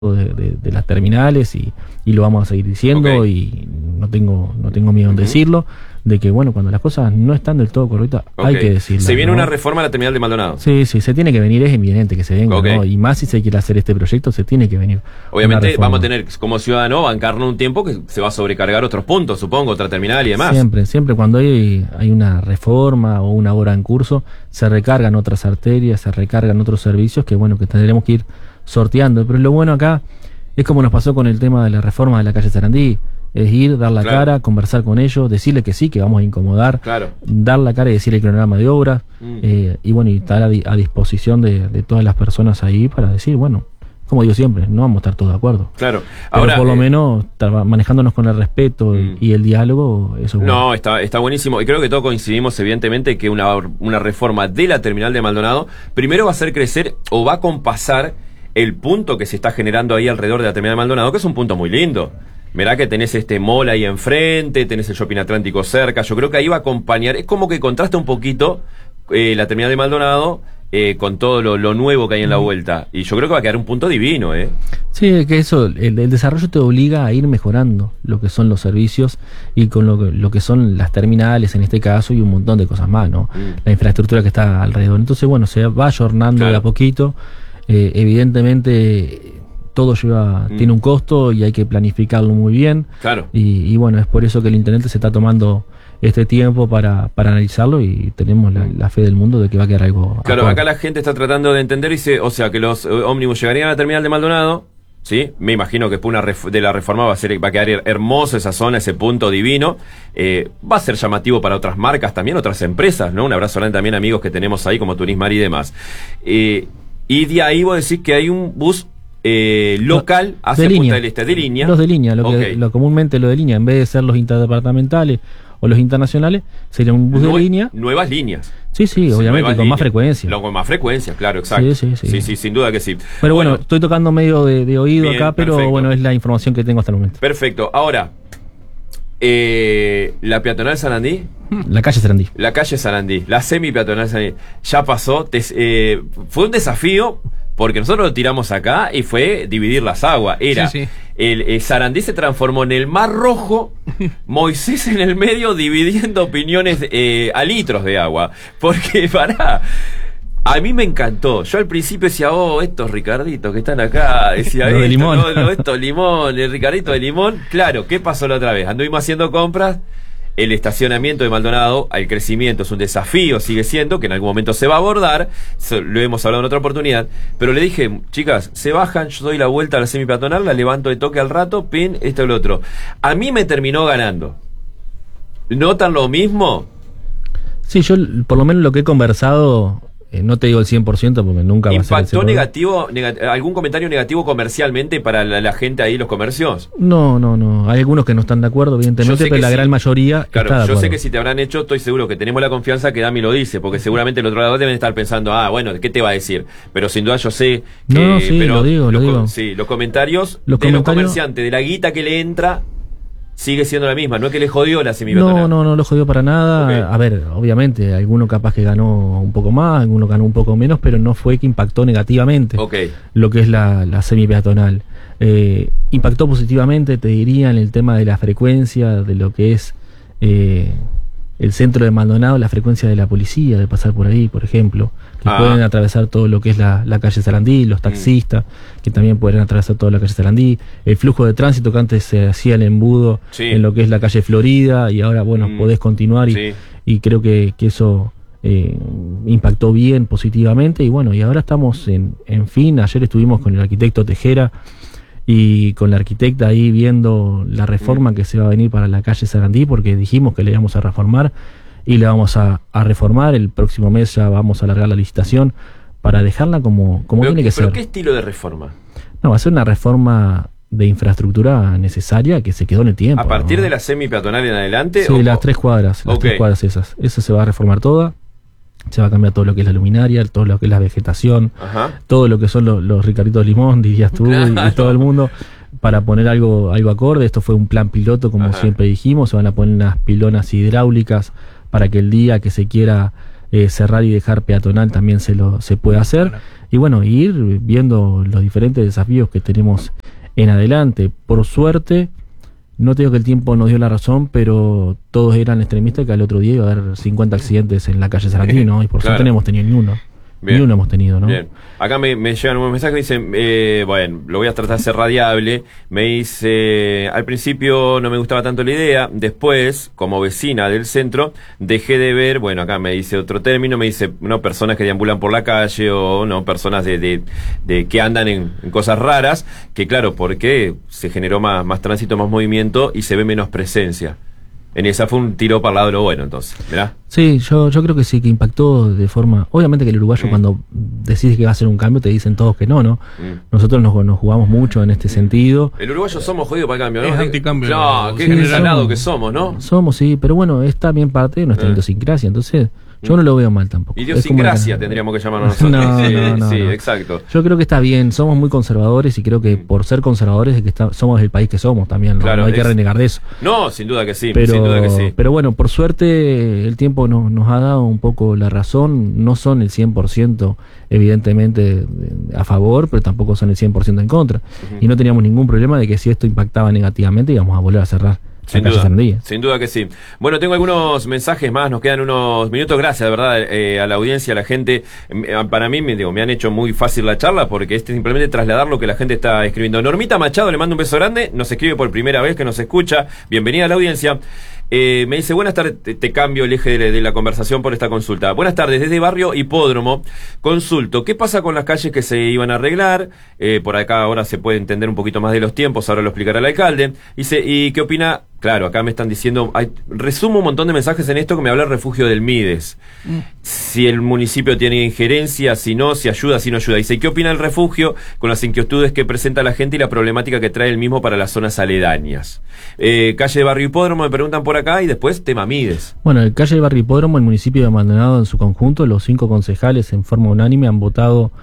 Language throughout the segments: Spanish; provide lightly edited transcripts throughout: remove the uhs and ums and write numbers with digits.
de las terminales y lo vamos a seguir diciendo, y no tengo miedo en decirlo, de que bueno, cuando las cosas no están del todo correctas, hay que decirlo. ¿Se viene una reforma a la terminal de Maldonado? Sí, se tiene que venir, es evidente que se venga, ¿no? Y más si se quiere hacer este proyecto, se tiene que venir. Obviamente vamos a tener como ciudadano bancarnos un tiempo que se va a sobrecargar otros puntos, supongo, otra terminal y demás. Siempre cuando hay una reforma o una obra en curso, se recargan otras arterias, se recargan otros servicios que bueno, que tendremos que ir sorteando. Pero lo bueno acá es como nos pasó con el tema de la reforma de la calle Sarandí, es ir, dar la cara, conversar con ellos, decirle que sí, que vamos a incomodar, dar la cara y decir el cronograma de obras, y bueno, y estar a disposición de todas las personas ahí para decir, bueno, como digo siempre, no vamos a estar todos de acuerdo. Claro. Pero ahora, por lo menos manejándonos con el respeto y el diálogo, eso es bueno. No, está buenísimo. Y creo que todos coincidimos, evidentemente, que una reforma de la terminal de Maldonado primero va a hacer crecer o va a compasar el punto que se está generando ahí alrededor de la terminal de Maldonado, que es un punto muy lindo. Mirá que tenés este mall ahí enfrente, tenés el Shopping Atlántico cerca. Yo creo que ahí va a acompañar, es como que contrasta un poquito la terminal de Maldonado con todo lo nuevo que hay en la vuelta. Y yo creo que va a quedar un punto divino, Sí, que eso, el desarrollo te obliga a ir mejorando lo que son los servicios y con lo que son las terminales en este caso y un montón de cosas más, ¿no? La infraestructura que está alrededor. Entonces, bueno, se va ayornando de a poquito. Evidentemente todo tiene un costo y hay que planificarlo muy bien. Y bueno, es por eso que el intendente se está tomando este tiempo para analizarlo y tenemos la fe del mundo de que va a quedar algo. Claro, acá la gente está tratando de entender y dice, o sea, que los ómnibus llegarían a la terminal de Maldonado, ¿sí? Me imagino que después de la reforma va a quedar hermoso esa zona, ese punto divino. Va a ser llamativo para otras marcas también, otras empresas, ¿no? Un abrazo grande también, amigos que tenemos ahí como Turismar y demás. Y de ahí vos decís que hay un bus local hacia Punta del Este, de línea. Los de línea, comúnmente lo de línea, en vez de ser los interdepartamentales o los internacionales, sería un bus de línea. Nuevas líneas. Sí, obviamente, con más frecuencia. Con más frecuencia, claro, exacto. Sí, sin duda que sí. Pero bueno, estoy tocando medio de oído bien, acá, pero bueno, es la información que tengo hasta el momento. Perfecto. Ahora, la peatonal Sarandí. La calle Sarandí. La calle Sarandí, la semi-peatonal Sarandí. Ya pasó, fue un desafío, porque nosotros lo tiramos acá y fue dividir las aguas. El Sarandí se transformó en el Mar Rojo, Moisés en el medio dividiendo opiniones a litros de agua. Porque a mí me encantó. Yo al principio decía, estos Ricarditos que están acá, decía, de Limón. Estos Limón, el Ricardito de Limón. Claro, ¿qué pasó la otra vez? Anduvimos haciendo compras. El estacionamiento de Maldonado, el crecimiento es un desafío, sigue siendo, que en algún momento se va a abordar, lo hemos hablado en otra oportunidad, pero le dije, chicas, se bajan, yo doy la vuelta a la semipeatonal, la levanto de toque al rato, pin, esto y lo otro. A mí me terminó ganando. ¿Notan lo mismo? Sí, yo por lo menos lo que he conversado, no te digo el 100% porque nunca va a ser ¿Impactó negativo, algún comentario negativo comercialmente para la gente ahí, los comercios? No. Hay algunos que no están de acuerdo, evidentemente, pero la gran mayoría está de acuerdo. Yo sé que si te habrán hecho, estoy seguro que tenemos la confianza que Dami lo dice, porque seguramente el otro lado deben estar pensando, bueno, ¿qué te va a decir? Pero sin duda yo sé que... lo digo. Sí, los comentarios los comerciantes, de la guita que le entra... Sigue siendo la misma, no es que le jodió la semipeatonal. No lo jodió para nada. A ver, obviamente, alguno capaz que ganó un poco más, alguno ganó un poco menos, pero no fue que impactó negativamente lo que es la semipeatonal. Impactó positivamente, te diría, en el tema de la frecuencia, de lo que es el centro de Maldonado, la frecuencia de la policía, de pasar por ahí, por ejemplo, que pueden atravesar todo lo que es la calle Sarandí, los taxistas, que también pueden atravesar toda la calle Sarandí, el flujo de tránsito que antes se hacía el embudo en lo que es la calle Florida, y ahora, bueno, podés continuar, y creo que eso impactó bien, positivamente, y bueno, y ahora estamos en fin, ayer estuvimos con el arquitecto Tejera, y con la arquitecta ahí viendo la reforma que se va a venir para la calle Sarandí, porque dijimos que le íbamos a reformar y le vamos a reformar. El próximo mes ya vamos a alargar la licitación para dejarla como tiene que ser. ¿Pero qué estilo de reforma? No, va a ser una reforma de infraestructura necesaria que se quedó en el tiempo. ¿A partir de la semi-peatonal en adelante? Sí, las 3 cuadras, las 3 cuadras esas. Esa se va a reformar toda. Se va a cambiar todo lo que es la luminaria, todo lo que es la vegetación, todo lo que son los Ricarditos Limón, dirías tú, y todo el mundo, para poner algo acorde. Esto fue un plan piloto, como siempre dijimos. Se van a poner unas pilonas hidráulicas para que el día que se quiera cerrar y dejar peatonal también se puede hacer. Bueno. Y bueno, ir viendo los diferentes desafíos que tenemos en adelante. Por suerte, no te digo que el tiempo nos dio la razón, pero todos eran extremistas que al otro día iba a haber 50 accidentes en la calle Sarandí, ¿no? Y por suerte no hemos tenido ni uno. Bien. Ni uno hemos tenido, ¿no? Bien. Acá me llegan unos mensajes que dicen, bueno, lo voy a tratar de ser radiable. Me dice, al principio no me gustaba tanto la idea, después, como vecina del centro, dejé de ver, bueno, acá me dice otro término, me dice, no, personas que deambulan por la calle o no, personas de que andan en cosas raras, que claro, porque se generó más tránsito, más movimiento y se ve menos presencia. En esa fue un tiro para el lado de lo bueno, entonces, ¿verdad? Sí, yo creo que sí, que impactó de forma... Obviamente que el uruguayo cuando decís que va a hacer un cambio te dicen todos que no. Nosotros nos jugamos mucho en este sentido. El uruguayo somos jodidos para el cambio, ¿no? Es anticambio. No, qué desalado que somos, ¿no? Somos, sí, pero bueno, es también parte de nuestra idiosincrasia, entonces... Yo no lo veo mal tampoco. Idiosincrasia tendríamos que llamarnos nosotros. No, exacto. Yo creo que está bien, somos muy conservadores y creo que por ser conservadores es que somos el país que somos también, ¿no? Claro, no hay que renegar de eso. No, sin duda que sí, sin duda que sí. Pero bueno, por suerte el tiempo nos ha dado un poco la razón, no son el 100% evidentemente a favor, pero tampoco son el 100% en contra. Y no teníamos ningún problema de que si esto impactaba negativamente íbamos a volver a cerrar. Sin duda que sí. Bueno, tengo algunos mensajes más, nos quedan unos minutos. Gracias, de verdad, a la audiencia, a la gente. Para mí, me han hecho muy fácil la charla porque es simplemente trasladar lo que la gente está escribiendo. Normita Machado, le mando un beso grande, nos escribe por primera vez que nos escucha. Bienvenida a la audiencia. Me dice, buenas tardes, te cambio el eje de la conversación por esta consulta. Buenas tardes, desde Barrio Hipódromo, consulto, ¿qué pasa con las calles que se iban a arreglar? Por acá ahora se puede entender un poquito más de los tiempos, ahora lo explicará el alcalde. Dice, ¿y qué opina? Claro, acá me están diciendo, resumo un montón de mensajes en esto que me habla el refugio del Mides. Si el municipio tiene injerencia, si no, si ayuda, si no ayuda. Dice, ¿qué opina el refugio con las inquietudes que presenta la gente y la problemática que trae el mismo para las zonas aledañas? Calle de Barrio Hipódromo, me preguntan por acá, y después tema Mides. Bueno, en calle de Barrio Hipódromo, el municipio de Maldonado en su conjunto, los 5 concejales en forma unánime han votado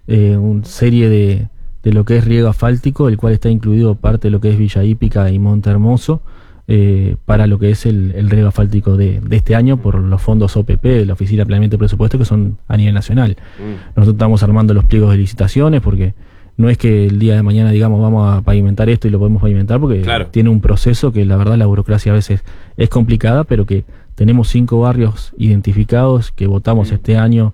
una serie de lo que es riego asfáltico, el cual está incluido parte de lo que es Villa Hípica y Monte Hermoso, para lo que es el riego asfáltico de este año por los fondos OPP, de la Oficina de Planeamiento y Presupuesto, que son a nivel nacional. Nosotros estamos armando los pliegos de licitaciones porque no es que el día de mañana digamos vamos a pavimentar esto y lo podemos pavimentar, porque tiene un proceso que la verdad la burocracia a veces es complicada, pero que tenemos 5 barrios identificados que votamos este año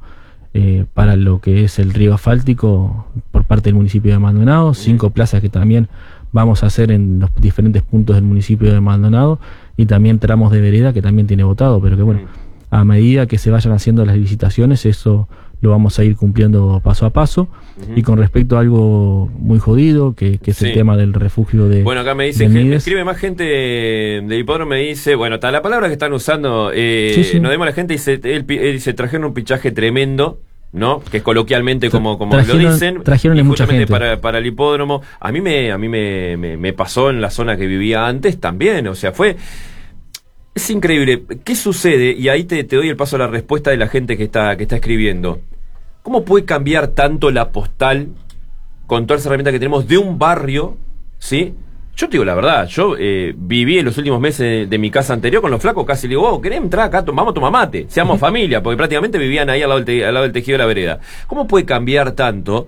para lo que es el riego asfáltico por parte del municipio de Maldonado, 5 plazas que también vamos a hacer en los diferentes puntos del municipio de Maldonado, y también tramos de vereda que también tiene votado, pero que bueno, a medida que se vayan haciendo las licitaciones, eso lo vamos a ir cumpliendo paso a paso. Y con respecto a algo muy jodido, que es el tema del refugio de... Bueno, acá me dice, escribe más gente del hipódromo, me dice, bueno, la palabra que están usando, nos demos a la gente, dice, él dice, trajeron un pichaje tremendo, ¿no? Que es coloquialmente como lo dicen, trajeron mucha gente para el hipódromo. A mí me pasó en la zona que vivía antes también, o sea, es increíble. ¿Qué sucede? Y ahí te doy el paso a la respuesta de la gente que está escribiendo. ¿Cómo puede cambiar tanto la postal con todas las herramientas que tenemos de un barrio, ¿sí? Yo te digo la verdad, yo viví en los últimos meses de mi casa anterior con los flacos, casi le digo, ¿querés entrar acá? Vamos a tomar mate, seamos familia, porque prácticamente vivían ahí al lado del tejido de la vereda. ¿Cómo puede cambiar tanto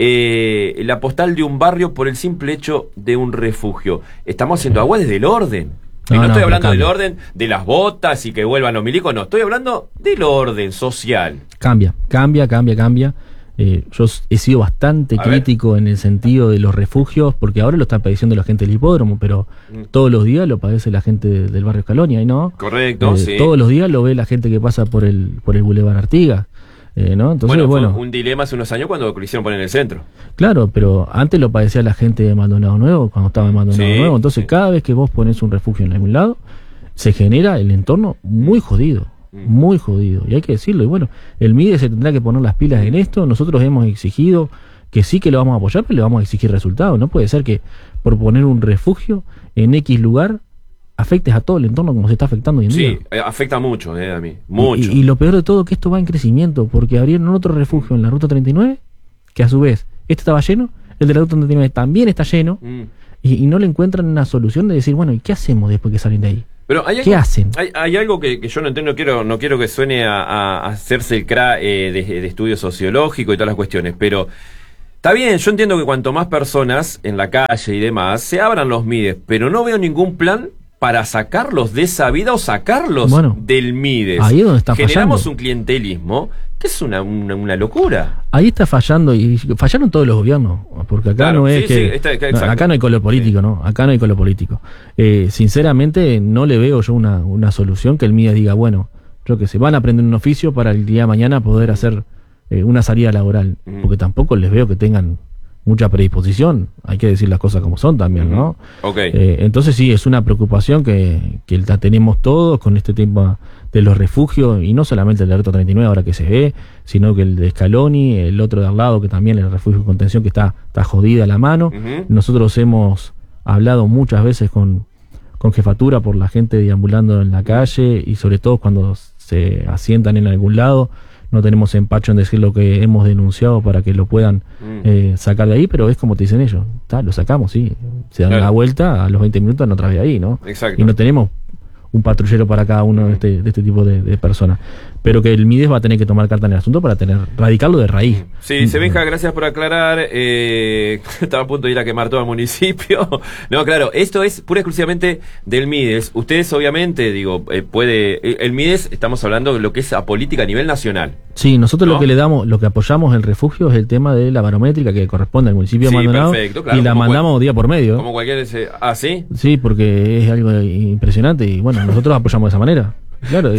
la postal de un barrio por el simple hecho de un refugio? Estamos haciendo agua desde el orden. No estoy hablando del orden de las botas y que vuelvan los milicos, no, estoy hablando del orden social. Cambia. Yo he sido bastante crítico en el sentido de los refugios, porque ahora lo está padeciendo la gente del hipódromo, pero todos los días lo padece la gente del barrio Escalonia, ¿no? Correcto, sí. Todos los días lo ve la gente que pasa por el Boulevard Artigas, ¿no? Entonces, bueno, fue un dilema hace unos años cuando lo hicieron poner en el centro. Claro, pero antes lo padecía la gente de Maldonado Nuevo, cuando estaba en Maldonado Nuevo. Entonces, cada vez que vos pones un refugio en algún lado, se genera el entorno muy jodido. Muy jodido, y hay que decirlo. Y bueno, el MIDE se tendrá que poner las pilas en esto. Nosotros hemos exigido que sí, que lo vamos a apoyar, pero le vamos a exigir resultados. No puede ser que por poner un refugio en X lugar afectes a todo el entorno como se está afectando hoy en día. Sí, afecta mucho a mí, mucho. Y lo peor de todo, que esto va en crecimiento, porque abrieron otro refugio en la Ruta 39, que a su vez, este estaba lleno, el de la Ruta 39 también está lleno, y no le encuentran una solución de decir, bueno, ¿y qué hacemos después que salen de ahí? Pero ¿qué hacen? Hay algo que yo no entiendo, no quiero que suene a hacerse el CRA de estudio sociológico y todas las cuestiones, pero está bien, yo entiendo que cuanto más personas en la calle y demás, se abran los MIDES, pero no veo ningún plan para sacarlos de esa vida o sacarlos del MIDES. Ahí es donde está Generamos fallando un clientelismo que es una locura. Ahí está fallando, y fallaron todos los gobiernos, porque acá no es acá no hay color político, ¿no? Acá no hay color político. Sinceramente, no le veo yo una solución que el MIDES diga, bueno, yo que sé, van a aprender un oficio para el día de mañana poder hacer una salida laboral, porque tampoco les veo que tengan mucha predisposición, hay que decir las cosas como son también, ¿no? Okay. Entonces sí, es una preocupación que la tenemos todos con este tema de los refugios, y no solamente el de Alberto 39 ahora que se ve, sino que el de Scaloni, el otro de al lado, que también el refugio de contención, que está jodida la mano. Nosotros hemos hablado muchas veces con jefatura por la gente deambulando en la calle, y sobre todo cuando se asientan en algún lado, no tenemos empacho en decir lo que hemos denunciado para que lo puedan sacar de ahí, pero es como te dicen ellos, lo sacamos, sí, se dan la vuelta, a los 20 minutos no otra vez ahí, ¿no? Exacto. Y no tenemos un patrullero para cada uno de este tipo de personas, pero que el MIDES va a tener que tomar carta en el asunto para radicarlo de raíz. Sí, Sebenja, gracias por aclarar. Estaba a punto de ir a quemar todo el municipio. No, claro, esto es pura y exclusivamente del MIDES. Ustedes obviamente, el MIDES, estamos hablando de lo que es a política a nivel nacional. Sí, nosotros lo que le damos, lo que apoyamos el refugio es el tema de la barométrica que corresponde al municipio de Maldonado, perfecto, claro, y la mandamos día por medio. Como cualquier ¿sí? Sí, porque es algo impresionante, y bueno, nosotros apoyamos de esa manera. Claro,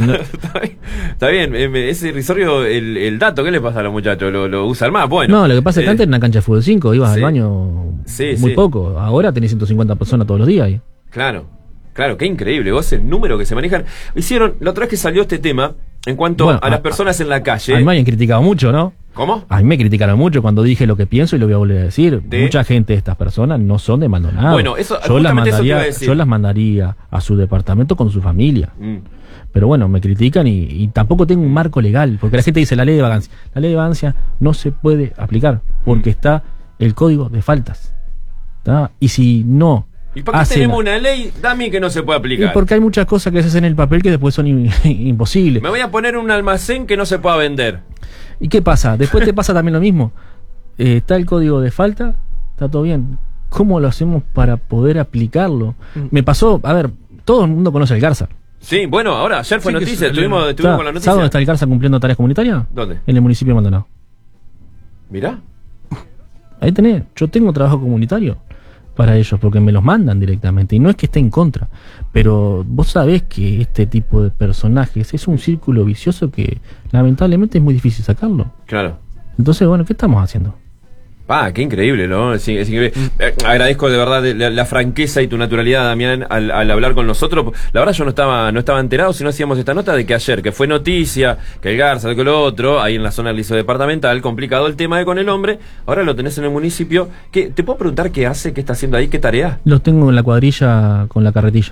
Está bien, es irrisorio el dato. ¿Qué le pasa a los muchachos? ¿Lo usan más? Bueno. No, lo que pasa es que antes en una cancha de fútbol 5 ibas al baño muy poco. Ahora tenés 150 personas todos los días ahí. Claro, qué increíble. Vos el número que se manejan. La otra vez que salió este tema, en cuanto a las personas en la calle. A mí me habían criticado mucho, ¿no? ¿Cómo? A mí me criticaron mucho cuando dije lo que pienso, y lo voy a volver a decir. Mucha gente de estas personas no son de Maldonado. Bueno, yo las mandaría a su departamento con su familia. Pero bueno, me critican y tampoco tengo un marco legal, porque la gente dice la ley de vagancia. La ley de vagancia no se puede aplicar porque está el código de faltas. ¿Tá? Y si no... ¿Y para qué tenemos una ley, Dami, que no se puede aplicar? Y porque hay muchas cosas que se hacen en el papel que después son imposibles. Me voy a poner un almacén que no se pueda vender. ¿Y qué pasa? Después te pasa también lo mismo. Está el código de falta, está todo bien. ¿Cómo lo hacemos para poder aplicarlo? Me pasó, a ver, todo el mundo conoce el Garza. Sí, bueno, ahora, ayer fue noticia, estuvimos con la noticia. ¿Sabes dónde está el Garza cumpliendo tareas comunitarias? ¿Dónde? En el municipio de Maldonado. Mirá. Ahí tenés, yo tengo trabajo comunitario para ellos, porque me los mandan directamente, y no es que esté en contra, pero vos sabés que este tipo de personajes es un círculo vicioso que lamentablemente es muy difícil sacarlo. Claro. Entonces, bueno, ¿qué estamos haciendo? Qué increíble, ¿no? Es increíble. Agradezco de verdad la franqueza y tu naturalidad, Damián, al hablar con nosotros. La verdad yo no estaba enterado, si no hacíamos esta nota de que ayer, que fue noticia, que el Garza, que lo otro, ahí en la zona del liceo departamental, complicado el tema de con el hombre, ahora lo tenés en el municipio. ¿Te puedo preguntar qué hace, qué está haciendo ahí, qué tarea? Los tengo en la cuadrilla con la carretilla.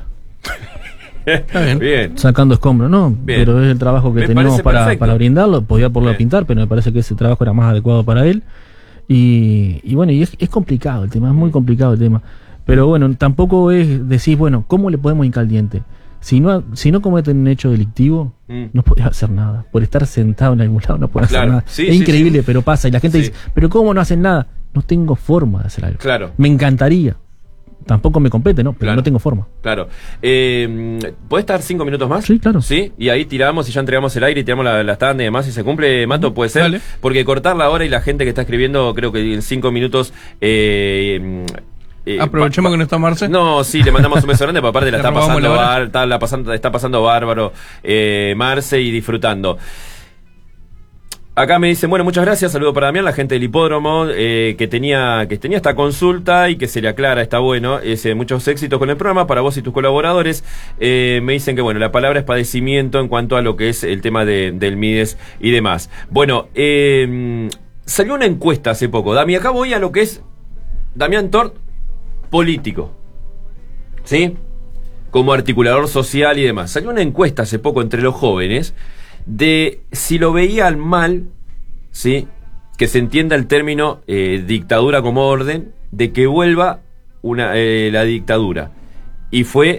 Bien. Sacando escombros, ¿no? Bien. Pero es el trabajo que tenemos para brindarlo. Podía por lo pintar, pero me parece que ese trabajo era más adecuado para él. Y bueno, y es complicado el tema, es muy complicado el tema. Pero bueno, tampoco es decir, bueno, ¿cómo le podemos hincar el diente? Si no cometen un hecho delictivo, no podés hacer nada. Por estar sentado en algún lado no podés hacer nada. Es increíble, pero pasa. Y la gente dice, ¿pero cómo no hacen nada? No tengo forma de hacer algo. Claro. Me encantaría. Tampoco me compete, ¿no? Pero no tengo forma. Claro. ¿Puede estar 5 minutos más? Sí, claro. Sí, y ahí tiramos y ya entregamos el aire y tiramos la tanda y demás. Si se cumple, Mato, puede ser. Dale. Porque cortar la hora y la gente que está escribiendo, creo que en 5 minutos... aprovechemos que no está Marce. No, sí, le mandamos un beso grande, porque aparte está pasando bárbaro Marce y disfrutando. Acá me dicen, bueno, muchas gracias, saludo para Damián, la gente del hipódromo, que tenía esta consulta y que se le aclara, está bueno, muchos éxitos con el programa para vos y tus colaboradores. Me dicen que, bueno, la palabra es padecimiento en cuanto a lo que es el tema del MIDES y demás. Bueno, salió una encuesta hace poco, Dami, acá voy a lo que es Damián Tort, político, ¿sí? Como articulador social y demás. Salió una encuesta hace poco entre los jóvenes de si lo veían mal, ¿sí? Que se entienda el término dictadura como orden, de que vuelva la dictadura. Y fue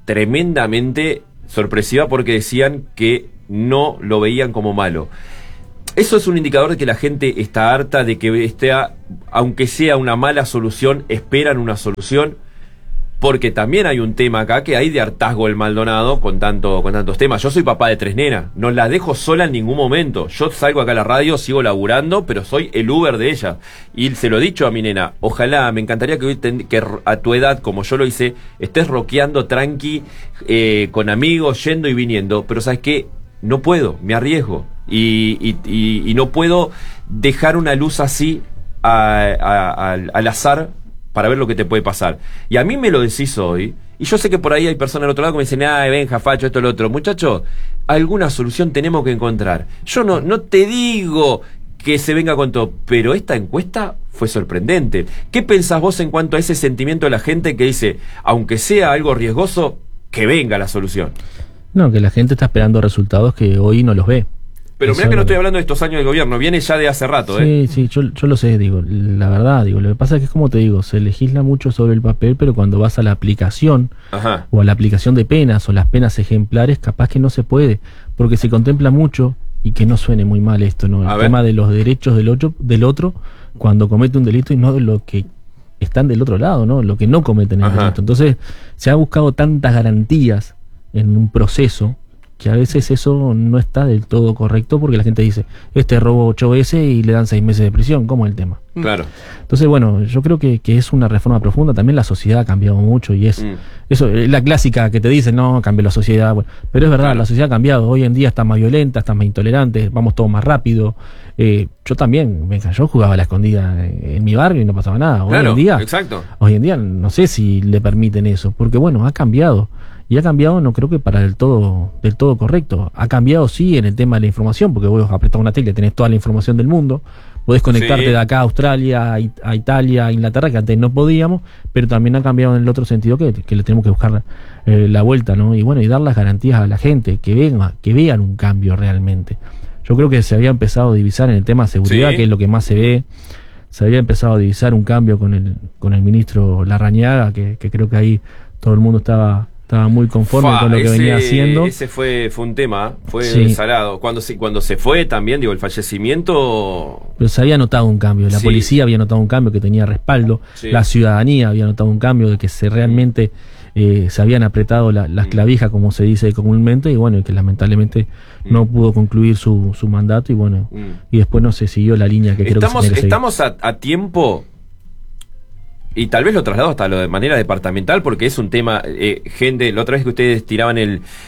tremendamente sorpresiva porque decían que no lo veían como malo. Eso es un indicador de que la gente está harta de que aunque sea una mala solución, esperan una solución, porque también hay un tema acá que hay de hartazgo el Maldonado con tantos temas. Yo soy papá de 3 nenas, no la dejo sola en ningún momento. Yo salgo acá a la radio, sigo laburando, pero soy el Uber de ella. Y se lo he dicho a mi nena, ojalá, me encantaría que a tu edad, como yo lo hice, estés rockeando tranqui, con amigos, yendo y viniendo. Pero ¿sabes qué? No puedo, me arriesgo. Y no puedo dejar una luz así al azar para ver lo que te puede pasar. Y a mí me lo decís hoy, y yo sé que por ahí hay personas al otro lado que me dicen, Benja, facho, esto, lo otro. Muchacho, alguna solución tenemos que encontrar. Yo no te digo que se venga con todo, pero esta encuesta fue sorprendente. ¿Qué pensás vos en cuanto a ese sentimiento de la gente que dice, aunque sea algo riesgoso, que venga la solución? No, que la gente está esperando resultados que hoy no los ve. Pero mirá que no estoy hablando de estos años de gobierno, viene ya de hace rato, Sí, yo lo sé, digo, la verdad, lo que pasa es que es como te digo, se legisla mucho sobre el papel, pero cuando vas a la aplicación, o a la aplicación de penas, o las penas ejemplares, capaz que no se puede, porque se contempla mucho, y que no suene muy mal esto, ¿no? El tema de los derechos del otro, cuando comete un delito, y no de lo que están del otro lado, ¿no? Lo que no cometen el delito. Entonces, se ha buscado tantas garantías en un proceso, que a veces eso no está del todo correcto, porque la gente dice, robó 8 veces y le dan 6 meses de prisión. ¿Cómo es el tema? Claro. Entonces, bueno, yo creo que es una reforma profunda. También la sociedad ha cambiado mucho y eso es la clásica que te dicen, no, cambió la sociedad. Bueno, pero es verdad, claro. La sociedad ha cambiado. Hoy en día está más violenta, está más intolerante, vamos todo más rápido. Yo también, yo jugaba a la escondida en mi barrio y no pasaba nada. Hoy en día, hoy en día no sé si le permiten eso, porque bueno, ha cambiado. Y ha cambiado, no creo que para del todo correcto. Ha cambiado, sí, en el tema de la información, porque vos apretás una tecla y tenés toda la información del mundo. Podés conectarte de acá a Australia, a Italia, a Inglaterra, que antes no podíamos, pero también ha cambiado en el otro sentido que le tenemos que buscar la vuelta, ¿no? Y bueno, y dar las garantías a la gente, que vean un cambio realmente. Yo creo que se había empezado a divisar en el tema de seguridad, que es lo que más se ve. Se había empezado a divisar un cambio con el ministro Larrañaga, que creo que ahí todo el mundo estaba muy conforme con lo que venía haciendo. Ese fue un tema, fue salado. Cuando se fue también, el fallecimiento... Pero se había notado un cambio, la policía había notado un cambio que tenía respaldo, la ciudadanía había notado un cambio de que realmente se habían apretado las clavijas, como se dice comúnmente, y bueno, que lamentablemente no pudo concluir su mandato, y bueno, y después no se siguió la línea que creo que se tenía que seguir. Estamos a tiempo... Y tal vez lo traslado hasta lo de manera departamental, porque es un tema, gente, la otra vez que ustedes tiraban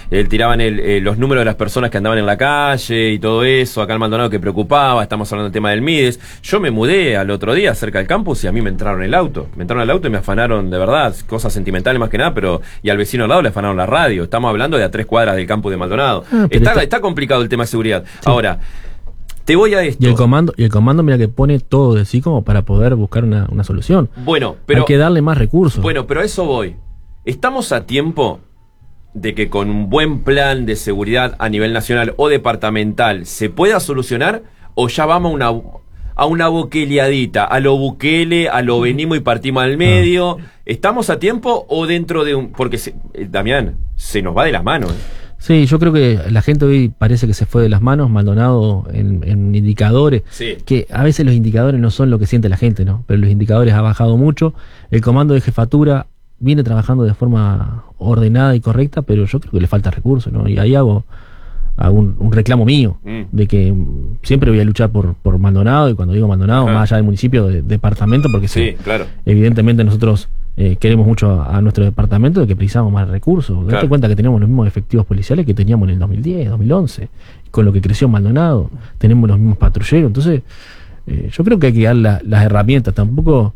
los números de las personas que andaban en la calle y todo eso, acá en Maldonado que preocupaba, estamos hablando del tema del Mides. Yo me mudé al otro día cerca del campus y a mí me entraron el auto. Me entraron el auto y me afanaron, de verdad, cosas sentimentales más que nada, y al vecino al lado le afanaron la radio. Estamos hablando de a 3 cuadras del campus de Maldonado. Está complicado el tema de seguridad. Sí. Ahora, te voy a esto. Y el comando mira que pone todo de sí como para poder buscar una solución. Bueno, pero... Hay que darle más recursos. Bueno, pero a eso voy. ¿Estamos a tiempo de que con un buen plan de seguridad a nivel nacional o departamental se pueda solucionar? ¿O ya vamos a una buqueleadita? A lo Bukele, a lo venimos y partimos al medio. ¿Estamos a tiempo o dentro de un...? Porque, Damián, se nos va de las manos. Sí, yo creo que la gente hoy parece que se fue de las manos, Maldonado en indicadores, que a veces los indicadores no son lo que siente la gente, ¿no? Pero los indicadores ha bajado mucho, el comando de jefatura viene trabajando de forma ordenada y correcta, pero yo creo que le falta recursos, ¿no? Y ahí hago un reclamo mío, de que siempre voy a luchar por Maldonado, y cuando digo Maldonado, más allá del municipio, de departamento, porque evidentemente nosotros... queremos mucho a nuestro departamento, de que precisamos más recursos. Date cuenta que tenemos los mismos efectivos policiales que teníamos en el 2010, 2011, con lo que creció Maldonado, tenemos los mismos patrulleros. Entonces, yo creo que hay que dar las herramientas. Tampoco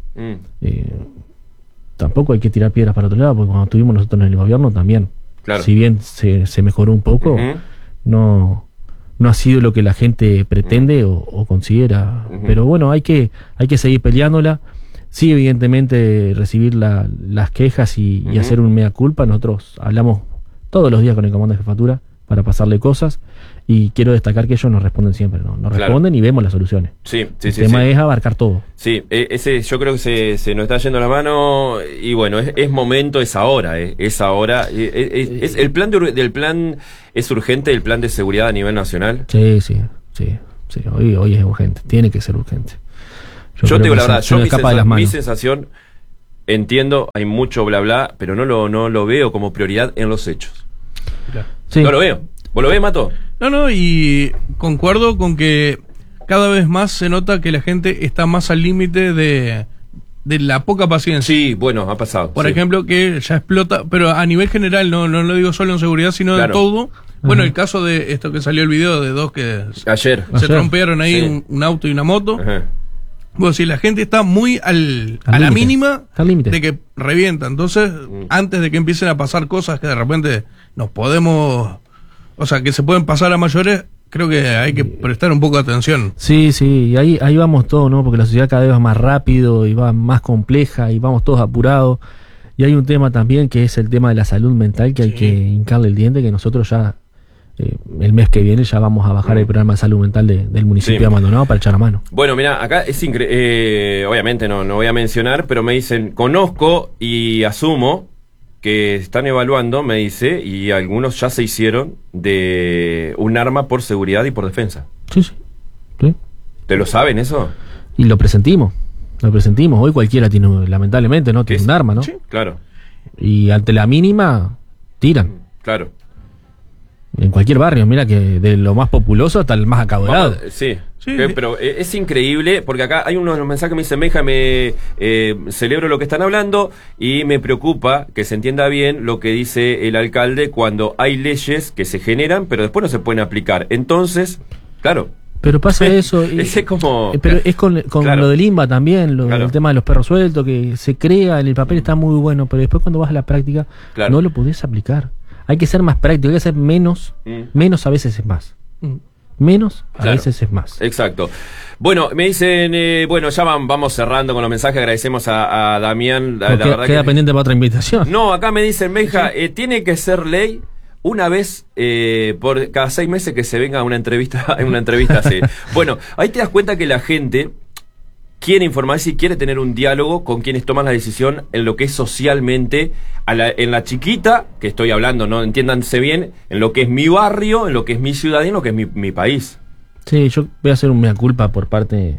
hay que tirar piedras para otro lado, porque cuando estuvimos nosotros en el gobierno también, si bien se mejoró un poco, no ha sido lo que la gente pretende o considera. Pero bueno, hay que seguir peleándola. Sí, evidentemente recibir las quejas y hacer un mea culpa. Nosotros hablamos todos los días con el comando de jefatura para pasarle cosas. Y quiero destacar que ellos nos responden siempre, ¿no? Nos responden y vemos las soluciones. Sí, el tema es abarcar todo. Sí, yo creo que se nos está yendo la mano y bueno, es momento, es ahora. El plan es urgente, el plan de seguridad a nivel nacional. Sí. Hoy es urgente, tiene que ser urgente. Yo te digo la verdad, mi sensación, entiendo, hay mucho bla bla, pero no lo veo como prioridad en los hechos. Sí. No lo veo. ¿Vos lo ves, Mato? No, y concuerdo con que cada vez más se nota que la gente está más al límite de la poca paciencia. Sí, bueno, ha pasado. Por ejemplo, que ya explota, pero a nivel general, no lo digo solo en seguridad, sino de todo. Bueno, el caso de esto que salió el video de dos que ayer se rompieron ahí, un auto y una moto. Ajá. Bueno, si la gente está muy a la mínima de que revienta. Entonces, antes de que empiecen a pasar cosas que de repente nos podemos... O sea, que se pueden pasar a mayores, creo que hay que prestar un poco de atención. Sí, y ahí vamos todos, ¿no? Porque la sociedad cada vez va más rápido y va más compleja y vamos todos apurados. Y hay un tema también que es el tema de la salud mental, que hay que hincarle el diente, que nosotros ya, el mes que viene, ya vamos a bajar el programa de salud mental del municipio de Maldonado para echar a mano. Bueno, mira, acá es increíble, obviamente no voy a mencionar, pero me dicen, conozco y asumo que están evaluando, me dice, y algunos ya se hicieron de un arma por seguridad y por defensa. Sí. ¿Te lo saben eso? Y lo presentimos. Hoy cualquiera tiene, lamentablemente, ¿no? Tiene un arma, ¿no? Sí, claro. Y ante la mínima, tiran. Claro. En cualquier barrio, mira que de lo más populoso hasta el más acaudalado. Sí, pero es increíble, porque acá hay unos mensajes que me dicen, Meja, celebro lo que están hablando y me preocupa que se entienda bien lo que dice el alcalde cuando hay leyes que se generan, pero después no se pueden aplicar. Entonces, claro. Pero pasa eso. Es como... Pero es con lo del INBA también, el tema de los perros sueltos, que se crea, en el papel está muy bueno, pero después cuando vas a la práctica no lo podés aplicar. Hay que ser más práctico, hay que hacer menos a veces es más. Menos a veces es más. Exacto. Bueno, me dicen, ya vamos cerrando con los mensajes, agradecemos a Damián. La verdad queda pendiente para otra invitación. No, acá me dicen, Meja, tiene que ser ley una vez por cada 6 meses que se venga una entrevista así. Bueno, ahí te das cuenta que la gente quiere informarse y quiere tener un diálogo con quienes toman la decisión en lo que es socialmente, en la chiquita, que estoy hablando, no entiéndanse bien, en lo que es mi barrio, en lo que es mi ciudad y en lo que es mi país. Sí, yo voy a hacer un mea culpa por parte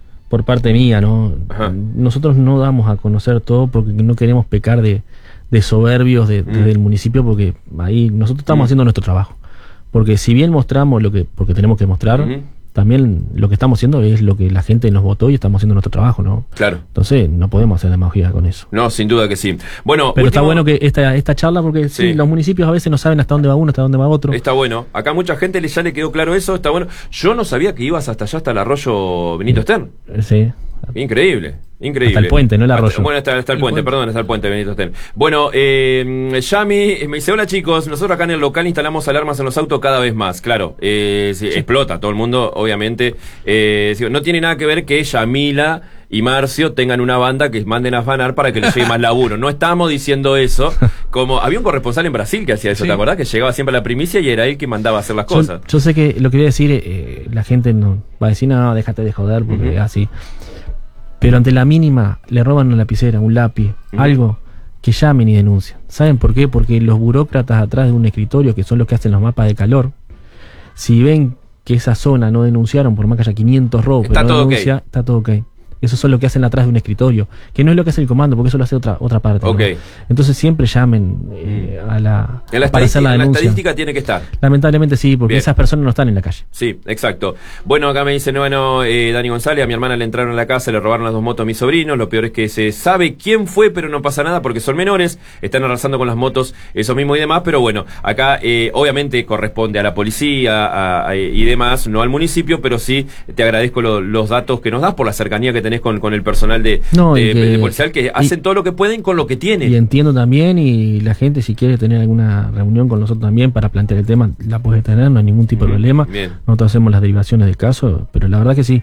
mía, ¿no? Ajá. Nosotros no damos a conocer todo porque no queremos pecar de soberbios del municipio, porque ahí nosotros estamos haciendo nuestro trabajo. Porque si bien mostramos porque tenemos que mostrar, también lo que estamos haciendo es lo que la gente nos votó y estamos haciendo nuestro trabajo, ¿no? Claro. Entonces no podemos hacer demagogia con eso. No, sin duda que sí. Bueno, pero está bueno que esta charla, porque sí, los municipios a veces no saben hasta dónde va uno, hasta dónde va otro. Está bueno. Acá mucha gente ya le quedó claro eso, está bueno. Yo no sabía que ibas hasta allá, hasta el arroyo Benito Stern. Sí. Increíble. Hasta el puente, no el arroyo. Bueno, está el puente, perdón, está el puente Benito Stern. Bueno, Yami me dice, hola chicos, nosotros acá en el local instalamos alarmas en los autos cada vez más, claro, explota, todo el mundo, obviamente, no tiene nada que ver que Yamila y Marcio tengan una banda que manden a afanar para que les llegue más laburo, no estamos diciendo eso, como había un corresponsal en Brasil que hacía eso, ¿te acordás? Que llegaba siempre a la primicia y era él que mandaba a hacer las cosas. Yo sé que lo que voy a decir, la gente no va a decir, no, déjate de joder, porque así... Pero ante la mínima le roban una lapicera, un lápiz, algo, que llamen y denuncien. ¿Saben por qué? Porque los burócratas atrás de un escritorio, que son los que hacen los mapas de calor, si ven que esa zona no denunciaron, por más que haya 500 robos, pero no denuncia, está todo ok. Eso es lo que hacen atrás de un escritorio, que no es lo que hace el comando, porque eso lo hace otra parte. Okay. ¿No? Entonces siempre llamen para hacer la denuncia. La estadística tiene que estar. Lamentablemente sí, porque esas personas no están en la calle. Sí, exacto. Bueno, acá me dice, Dani González, a mi hermana le entraron a la casa, le robaron las 2 motos a mis sobrinos, lo peor es que se sabe quién fue, pero no pasa nada porque son menores, están arrasando con las motos, eso mismo y demás, pero bueno, acá obviamente corresponde a la policía y demás, no al municipio, pero sí te agradezco los datos que nos das por la cercanía que tenés con el personal de policial, que hacen todo lo que pueden con lo que tienen. Y entiendo también, y la gente si quiere tener alguna reunión con nosotros también para plantear el tema, la puede tener, no hay ningún tipo de problema. Bien. Nosotros hacemos las derivaciones del caso, pero la verdad que sí,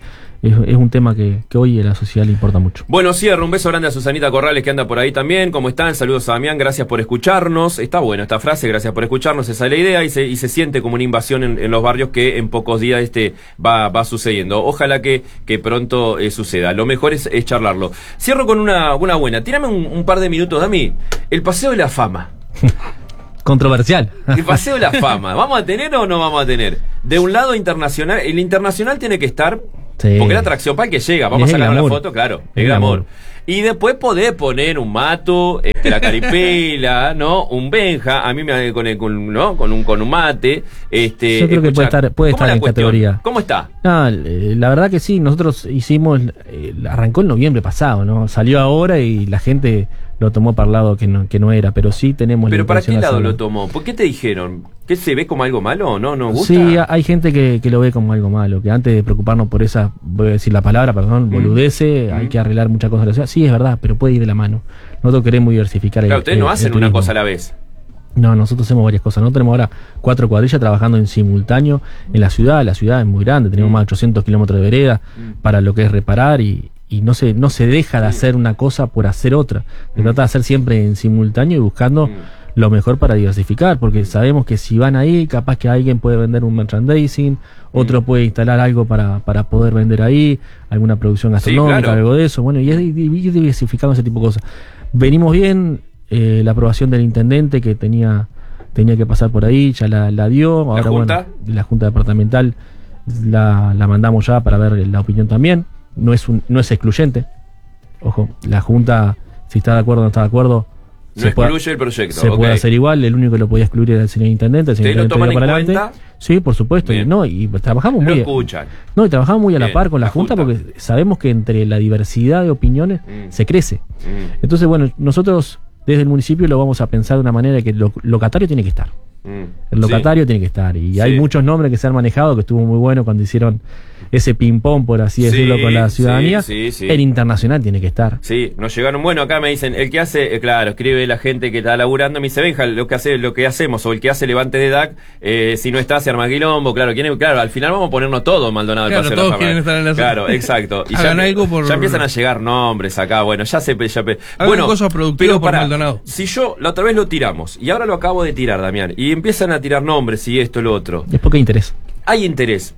es un tema que hoy a la sociedad le importa mucho. Bueno, cierro. Un beso grande a Susanita Corrales, que anda por ahí también. ¿Cómo están? Saludos a Damián, gracias por escucharnos. Está bueno esta frase, gracias por escucharnos, esa es la idea, y se siente como una invasión en los barrios que en pocos días va sucediendo. Ojalá que pronto suceda. Lo mejor es charlarlo. Cierro con una buena. Tírame un par de minutos, Dami. El Paseo de la Fama. Controversial. El Paseo de la Fama. ¿Vamos a tener o no vamos a tener? De un lado internacional, el internacional tiene que estar, sí, porque la atracción para el que llega, vamos a sacar una foto, claro, el glamour. Y después podés poner un Mato, la Caripela, ¿no? Un Benja, a mí me con un mate. Yo creo que puede estar en categoría. ¿Cómo está? No, la verdad que sí, nosotros hicimos, arrancó en noviembre pasado, ¿no? Salió ahora y la gente lo tomó para el lado que no era, pero sí tenemos... ¿Pero para qué lado lo tomó? ¿Por qué te dijeron? ¿Qué se ve como algo malo o no? ¿No gusta? Sí, hay gente que lo ve como algo malo, que antes de preocuparnos por esa, voy a decir la palabra, perdón, boludece, hay que arreglar muchas cosas en la ciudad. Sí, es verdad, pero puede ir de la mano. Nosotros queremos diversificar claro, ustedes no hacen una cosa a la vez. No, nosotros hacemos varias cosas. Nosotros tenemos ahora 4 cuadrillas trabajando en simultáneo en la ciudad. La ciudad es muy grande, tenemos más de 800 kilómetros de vereda para lo que es reparar y no se deja de hacer una cosa por hacer otra. Se trata de hacer siempre en simultáneo y buscando lo mejor para diversificar, porque sabemos que si van ahí, capaz que alguien puede vender un merchandising, otro puede instalar algo para poder vender ahí, alguna producción gastronómica, sí, claro, algo de eso. Bueno, y es diversificando ese tipo de cosas. Venimos bien, la aprobación del intendente que tenía que pasar por ahí, ya la dio. Ahora, bueno, la Junta Departamental la mandamos ya para ver la opinión también. No es excluyente. Ojo, la Junta, si está de acuerdo o no está de acuerdo, no excluye el proyecto. Se puede hacer igual. El único que lo podía excluir era el señor intendente. El señor intendente lo toman en cuenta. Sí, por supuesto. Y trabajamos muy y trabajamos muy a la par con la Junta, porque sabemos que entre la diversidad de opiniones se crece. Entonces, bueno, nosotros desde el municipio lo vamos a pensar de una manera que el locatario tiene que estar. El locatario tiene que estar. Y hay muchos nombres que se han manejado, que estuvo muy bueno cuando hicieron ese ping-pong, por así decirlo, con la ciudadanía. El internacional tiene que estar. Sí, nos llegaron, bueno, acá me dicen, el que hace, claro, escribe la gente que está laburando, me dice, Benja, lo que hacemos, o el que hace levante de DAC, si no está, se arma quilombo, claro, al final vamos a ponernos todo Maldonado. Claro, el todos quieren estar en la Claro, exacto. Y ya empiezan a llegar nombres acá, bueno, bueno, cosas productivas por Maldonado. Si yo, la otra vez lo tiramos, y ahora lo acabo de tirar, Damián, y empiezan a tirar nombres y esto, lo otro. Es porque hay interés. Hay interés.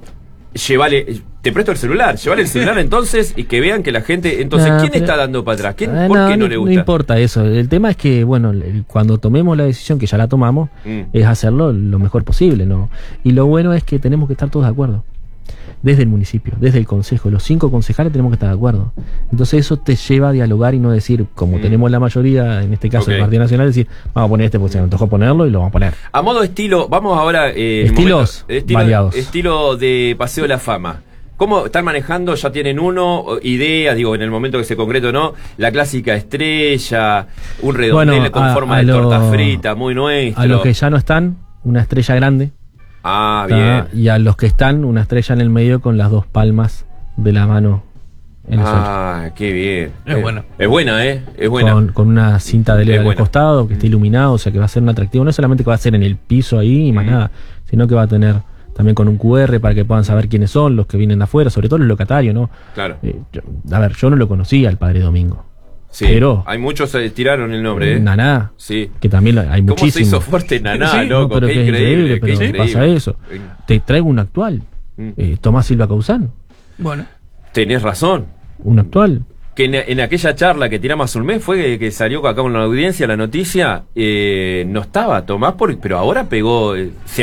Te presto el celular, llévale el celular entonces y que vean que la gente... Entonces, ¿quién está dando para atrás? ¿Por qué no le gusta? No importa eso, el tema es que, bueno, cuando tomemos la decisión, que ya la tomamos, es hacerlo lo mejor posible, ¿no? Y lo bueno es que tenemos que estar todos de acuerdo. Desde el municipio, desde el consejo, los 5 concejales tenemos que estar de acuerdo. Entonces eso te lleva a dialogar y no decir, como tenemos la mayoría, en este caso el Partido Nacional, decir, vamos a poner este porque se me antojó ponerlo y lo vamos a poner. A modo estilo, vamos ahora... estilos variados. Estilo de Paseo de la Fama. ¿Cómo están manejando? ¿Ya tienen ideas? Digo, en el momento que se concrete o no, la clásica estrella, un redondel con forma de torta frita, muy nuestro. A los que ya no están, una estrella grande. Bien. Y a los que están, una estrella en el medio con las 2 palmas de la mano en el centro. Qué bien. Es buena. Es buena, Es buena. Con una cinta de LED al costado que esté iluminado, o sea que va a ser un atractivo. No es solamente que va a ser en el piso ahí y más nada, sino que va a tener también con un QR para que puedan saber quiénes son los que vienen de afuera, sobre todo los locatarios, ¿no? Claro. Yo no lo conocía al Padre Domingo. Sí, pero hay muchos tiraron el nombre, Naná, sí, que también hay muchísimos. ¿Cómo se hizo fuerte Naná, sí, loco? Pero qué increíble, pero qué increíble. Pasa eso. Te traigo un actual, Tomás Silva Causán. Bueno, tenés razón. Un actual. Que en aquella charla que tiramos hace un mes fue que salió acá con la audiencia la noticia, no estaba Tomás, pero ahora pegó,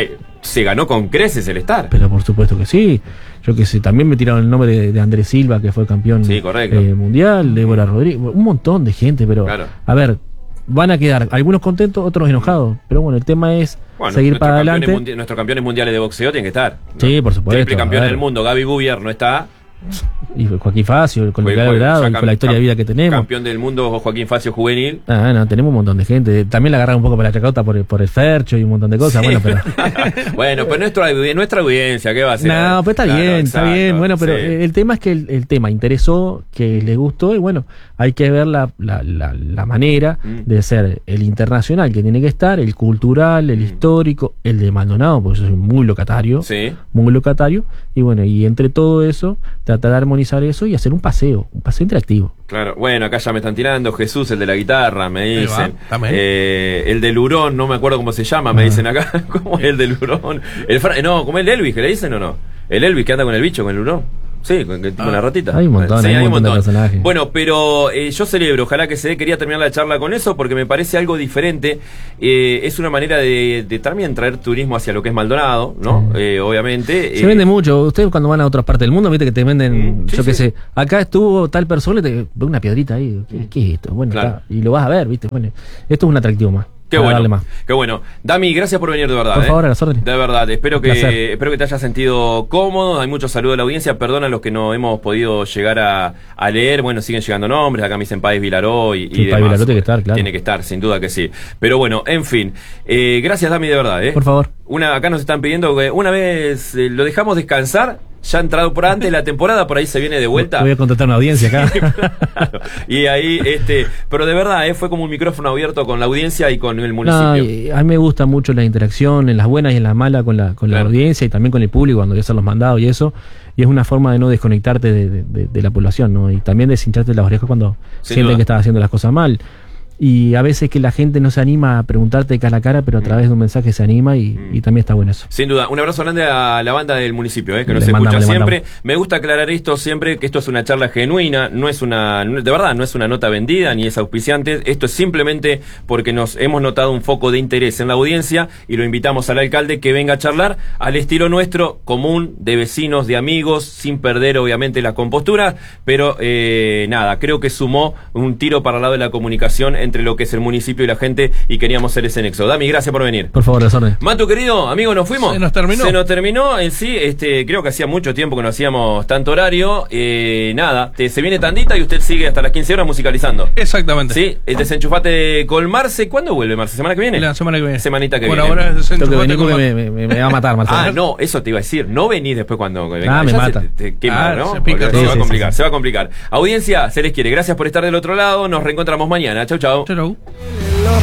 se ganó con creces el estar. Pero por supuesto que sí. Yo que sé, también me tiraron el nombre de Andrés Silva, que fue campeón mundial, Débora Rodríguez, un montón de gente, pero a ver, van a quedar algunos contentos, otros enojados, pero bueno, el tema es seguir para adelante. Nuestros campeones mundiales de boxeo tienen que estar, ¿no? Sí, por supuesto. Triple campeón del mundo, Gaby Bouvier no está. Y Joaquín Facio, con lo que ha logrado, y con la historia de vida que tenemos. Campeón del mundo Joaquín Facio juvenil. Tenemos un montón de gente. También la agarran un poco por la chacota por el Fercho y un montón de cosas. Sí. Bueno, pero bueno, pues nuestra audiencia, ¿qué va a hacer? No, pues está bien. Bueno, pero el tema es que el tema interesó, que les gustó, y bueno, hay que ver la manera de ser el internacional que tiene que estar, el cultural, el histórico, el de Maldonado, porque yo soy muy locatario. Sí. Muy locatario. Y bueno, y entre todo eso tratar de armonizar eso y hacer un paseo interactivo. Claro, bueno, acá ya me están tirando, Jesús, el de la guitarra, me dicen. El del hurón, no me acuerdo cómo se llama, me dicen acá. ¿Cómo es el del hurón? No, ¿cómo es el Elvis que le dicen o no? El Elvis que anda con el bicho, con el hurón. Sí, con la ratita. Hay un montón, hay un montón de personajes. Bueno, pero yo celebro, ojalá que se dé, quería terminar la charla con eso porque me parece algo diferente. Es una manera de también traer turismo hacia lo que es Maldonado, ¿no? Obviamente. Se vende mucho. Ustedes cuando van a otras partes del mundo, viste que te venden, yo qué sé, acá estuvo tal persona y te ve una piedrita ahí. ¿Qué es esto? Bueno, claro. Y lo vas a ver, viste. Bueno, esto es un atractivo más. Qué bueno, qué bueno. Dami, gracias por venir de verdad. Por favor, a las órdenes. De verdad, espero que te hayas sentido cómodo. Hay muchos saludos de la audiencia. Perdona a los que no hemos podido llegar a leer. Bueno, siguen llegando nombres. Acá me dicen Páez Vilaró y demás. Páez Vilaró tiene que estar, claro. Tiene que estar, sin duda que sí. Pero bueno, en fin. Gracias, Dami, de verdad. Por favor. Acá nos están pidiendo que una vez lo dejamos descansar. Ya ha entrado por antes la temporada, por ahí se viene de vuelta. Voy a contratar una audiencia acá. Claro. Y ahí, pero de verdad, fue como un micrófono abierto con la audiencia y con el municipio. A mí me gusta mucho la interacción, en las buenas y en las malas, con la audiencia y también con el público cuando voy a hacer los mandados y eso. Y es una forma de no desconectarte de la población, ¿no? Y también deshincharte las orejas cuando sienten que estás haciendo las cosas mal. Y a veces que la gente no se anima a preguntarte cara a cara, pero a través de un mensaje se anima y también está bueno eso. Sin duda. Un abrazo grande a la banda del municipio, que nos escucha siempre. Me gusta aclarar esto siempre, que esto es una charla genuina, de verdad, no es una nota vendida ni es auspiciante. Esto es simplemente porque nos hemos notado un foco de interés en la audiencia y lo invitamos al alcalde que venga a charlar al estilo nuestro, común, de vecinos, de amigos, sin perder obviamente la compostura, pero creo que sumó un tiro para el lado de la comunicación entre lo que es el municipio y la gente y queríamos hacer ese nexo. Dami, gracias por venir. Por favor, desorden. Matu, querido, amigo, ¿nos fuimos? Se nos terminó. En sí, creo que hacía mucho tiempo que no hacíamos tanto horario. Se viene tandita y usted sigue hasta las 15 horas musicalizando. Exactamente. Sí, el desenchufate con Marce. ¿Cuándo vuelve Marce? ¿Semana que viene? La semana que viene. Semanita que viene. Por ahora es desenchufate con me va a matar, Marcelo. No, eso te iba a decir. No venís después cuando venga. Me mata. Te quema, ¿no? Se va a complicar. Audiencia, se les quiere. Gracias por estar del otro lado. Nos reencontramos mañana. Chau, chau. Chau.